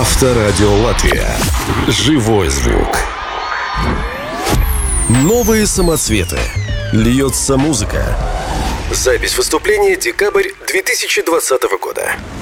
Авторадио Латвия. Живой звук. Новые самоцветы. Льется музыка. Запись выступления декабрь 2020 года.